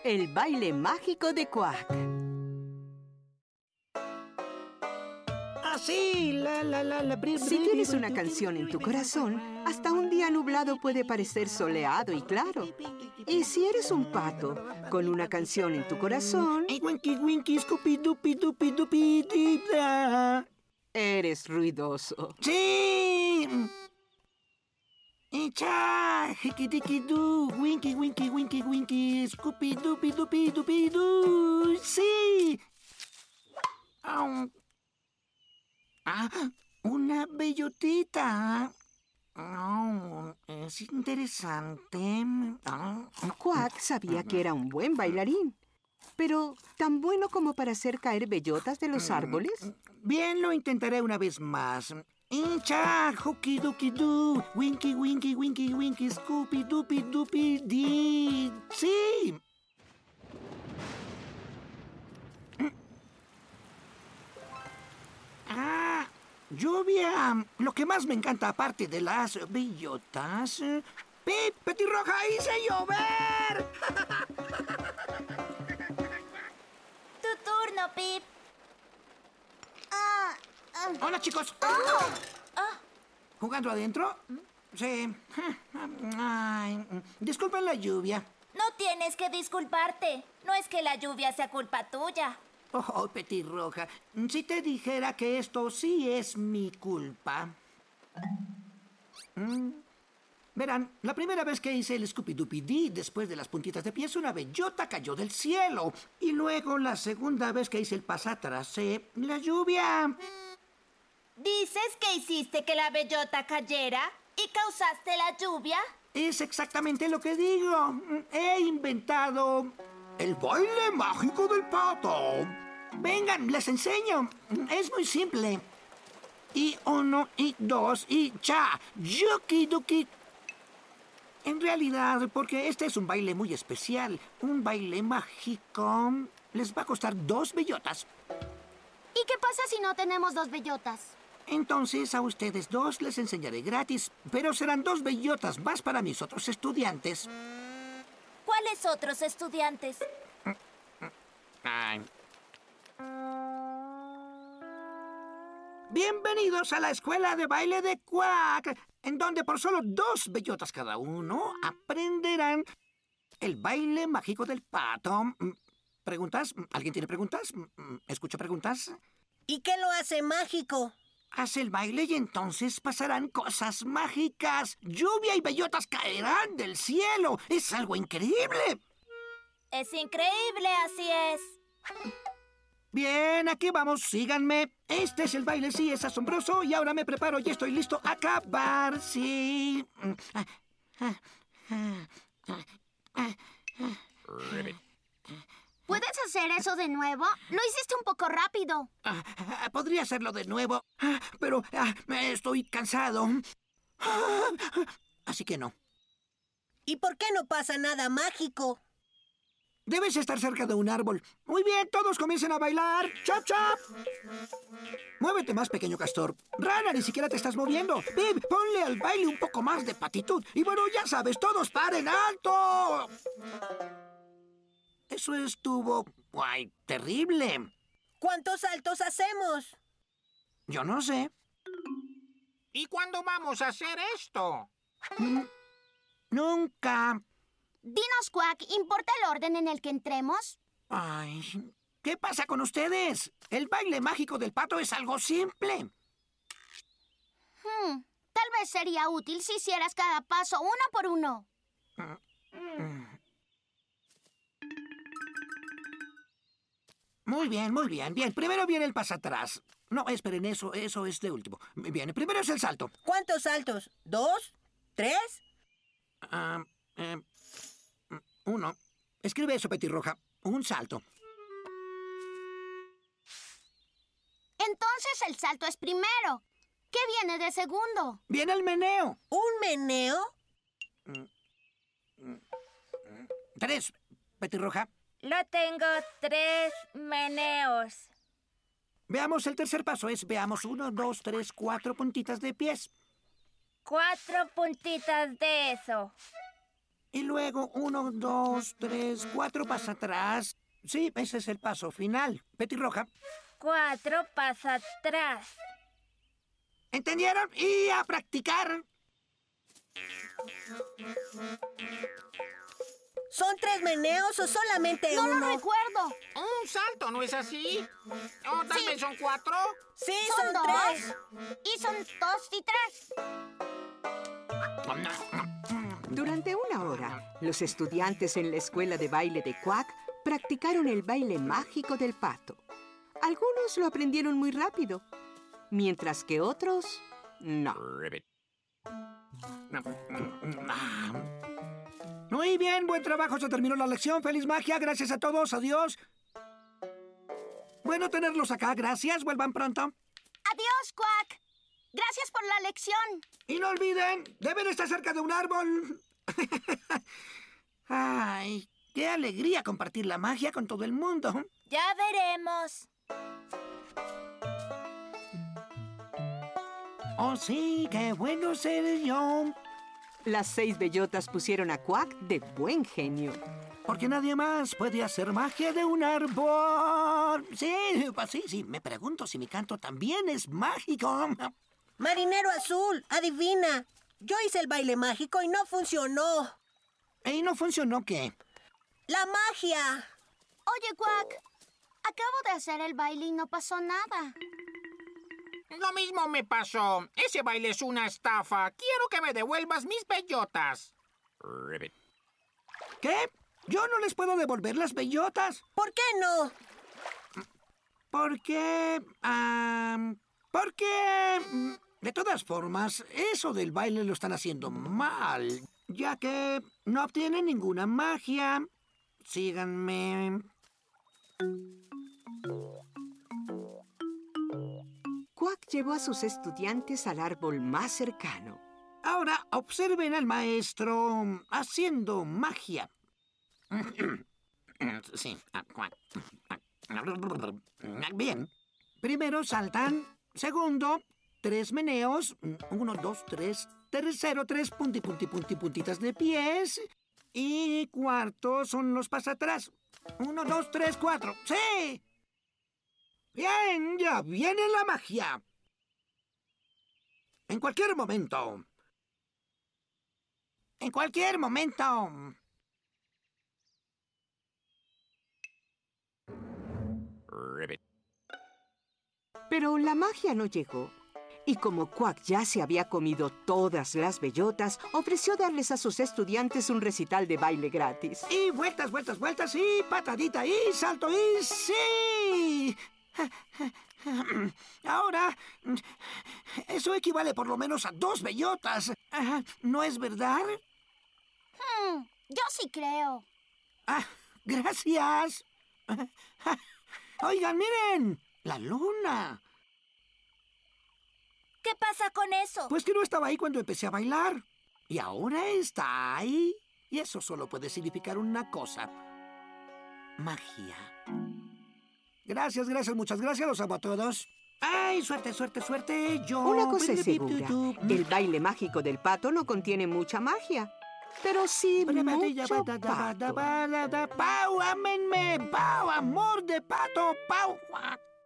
El baile mágico de Quack. Así, Si tienes una canción en tu corazón, hasta un día nublado puede parecer soleado y claro. Y si eres un pato con una canción en tu corazón, Winky, winky, scoopy, dupi, dupi, dupi, dip, da. eres ruidoso. ¡Sí! ¡Echa! Hikidikidoo, winky, winky, winky, winky, scoopy, dupi, dupi, dupi, doo. ¡Sí! Au. Ah, una bellotita. Oh, es interesante. Quack sabía que era un buen bailarín, pero ¿tan bueno como para hacer caer bellotas de los árboles? Bien, lo intentaré una vez más. Hincha, hooky dooky doo, winky winky winky winky, scoopy doopy doopy dee. ¡Sí! Ah, lluvia. Lo que más me encanta aparte de las bellotas. ¡Pip, petirroja, hice llover! Tu turno, Pip. Hola, chicos. ¿Jugando adentro? Sí. Ay, disculpen la lluvia. No tienes que disculparte. No es que la lluvia sea culpa tuya. Oh, petirroja, si te dijera que esto sí es mi culpa. Verán, la primera vez que hice el Scooby-Dooby-Dee después de las puntitas de pies, una bellota cayó del cielo. Y luego la segunda vez que hice el pasatrasé, la lluvia. ¿Dices que hiciste que la bellota cayera y causaste la lluvia? Es exactamente lo que digo. He inventado el baile mágico del pato. Vengan, les enseño. Es muy simple. Y uno, y dos, y cha. Yuki duki. En realidad, porque este es un baile muy especial, un baile mágico, les va a costar 2 bellotas. ¿Y qué pasa si no tenemos 2 bellotas? Entonces a ustedes 2 les enseñaré gratis, pero serán 2 bellotas más para mis otros estudiantes. ¿Cuáles otros estudiantes? Ay. Bienvenidos a la escuela de baile de Quack, en donde por solo 2 bellotas cada uno aprenderán el baile mágico del pato. ¿Preguntas? ¿Alguien tiene preguntas? ¿Escucho preguntas? ¿Y qué lo hace mágico? Hace el baile y entonces pasarán cosas mágicas. Lluvia y bellotas caerán del cielo. Es algo increíble. Es increíble, así es. Bien, aquí vamos, síganme. Este es el baile, sí, es asombroso. Y ahora me preparo y estoy listo a acabar, sí. ¿Puedes hacer eso de nuevo? Lo hiciste un poco rápido. Podría hacerlo de nuevo, pero estoy cansado. Así que no. ¿Y por qué no pasa nada mágico? Debes estar cerca de un árbol. Muy bien, todos comiencen a bailar. ¡Chop, chop! Muévete más, pequeño castor. Rana, ni siquiera te estás moviendo. Pip, ponle al baile un poco más de patitud. Y bueno, ya sabes, todos paren alto. Eso estuvo... ¡ay, terrible! ¿Cuántos saltos hacemos? Yo no sé. ¿Y cuándo vamos a hacer esto? Nunca. Dinos, Quack, ¿importa el orden en el que entremos? Ay, ¿qué pasa con ustedes? El baile mágico del pato es algo simple. Tal vez sería útil si hicieras cada paso uno por uno. Muy bien, muy bien. Bien, primero viene el pasatrás. No, esperen, eso es de último. Bien, primero es el salto. ¿Cuántos saltos? ¿2? ¿3? 1. Escribe eso, petirroja. Un salto. Entonces el salto es primero. ¿Qué viene de segundo? Viene el meneo. ¿Un meneo? 3, petirroja. Lo tengo 3 meneos. Veamos el tercer paso. Veamos 1, 2, 3, 4 puntitas de pies. 4 puntitas de eso. Y luego 1, 2, 3, 4 pasa atrás. Sí, ese es el paso final. Petirroja. 4 pasa atrás. ¿Entendieron? Y a practicar. ¿Son 3 meneos o solamente No uno? lo recuerdo. Un salto, ¿no es así? ¿O tal vez son 4? Sí, Son son 3. 2. Y son 2 y 3. Durante una hora, los estudiantes en la escuela de baile de Quack practicaron el baile mágico del pato. Algunos lo aprendieron muy rápido, mientras que otros no. Muy bien, buen trabajo. Se terminó la lección. ¡Feliz magia! Gracias a todos. Adiós. Bueno tenerlos acá. Gracias. Vuelvan pronto. Adiós, Quack. Gracias por la lección. Y no olviden, deben estar cerca de un árbol. Ay, qué alegría compartir la magia con todo el mundo. Ya veremos. Oh, sí, qué bueno ser yo. Las 6 bellotas pusieron a Quack de buen genio. Porque nadie más puede hacer magia de un árbol. Sí, pues sí, me pregunto si mi canto también es mágico. Marinero Azul, adivina. Yo hice el baile mágico y no funcionó. ¿Y no funcionó qué? ¡La magia! Oye, Quack, acabo de hacer el baile y no pasó nada. Lo mismo me pasó. Ese baile es una estafa. Quiero que me devuelvas mis bellotas. ¿Qué? Yo no les puedo devolver las bellotas. ¿Por qué no? Porque... de todas formas, eso del baile lo están haciendo mal, ya que no obtienen ninguna magia. Síganme. Quack llevó a sus estudiantes al árbol más cercano. Ahora observen al maestro haciendo magia. Sí. Bien. Primero saltan. Segundo, 3 meneos. 1, 2, 3. Tercero, 3 puntitas de pies. Y cuarto son los pasatrás. 1, 2, 3, 4. ¡Sí! Bien, ya viene la magia. En cualquier momento. En cualquier momento. Pero la magia no llegó. Y como Quack ya se había comido todas las bellotas, ofreció darles a sus estudiantes un recital de baile gratis. Y vueltas, y patadita, y salto, y sí. Ahora, eso equivale por lo menos a 2 bellotas. ¿No es verdad? Yo sí creo. Gracias. Oigan, miren, la luna. ¿Qué pasa con eso? Pues que no estaba ahí cuando empecé a bailar. Y ahora está ahí. Y eso solo puede significar una cosa. Magia. Gracias, muchas gracias. Los amo a todos. ¡Ay, suerte! Yo... Una cosa es segura. El baile mágico del pato no contiene mucha magia. Pero sí mucho pato. ¡Pau, ámenme! ¡Pau, amor de pato! ¡Pau!